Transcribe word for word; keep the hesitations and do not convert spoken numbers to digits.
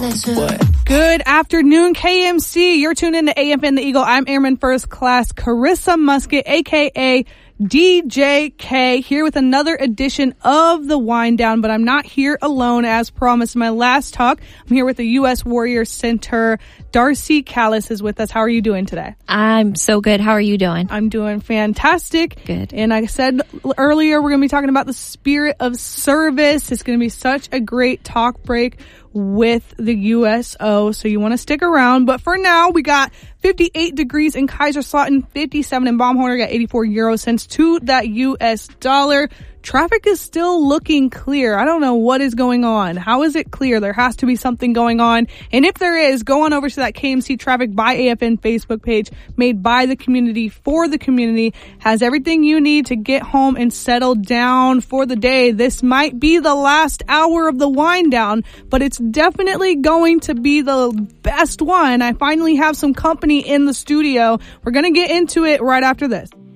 What? Good afternoon, K M C. You're tuned in to A F N The Eagle. I'm Airman First Class Carissa Musket, a k a. D J K, here with another edition of The Wind Down, but I'm not here alone as promised in my last talk. I'm here with the U S Warrior Center. Darcy Callis is with us. How are you doing today? I'm so good. How are you doing? I'm doing fantastic. Good. And I said earlier, we're going to be talking about the spirit of service. It's going to be such a great talk break with the U S O, so you want to stick around. But for now, we got fifty-eight degrees in Kaiserslautern, fifty-seven in Baumholder, got eighty-four euro cents to that U S dollar. Traffic is still looking clear. I don't know what is going on. How is it clear? There has to be something going on. And if there is, go on over to that K M C Traffic by A F N Facebook page, made by the community for the community. Has everything you need to get home and settle down for the day. This might be the last hour of the wind down, but it's definitely going to be the best one. I finally have some company in the studio. We're going to get into it right after this.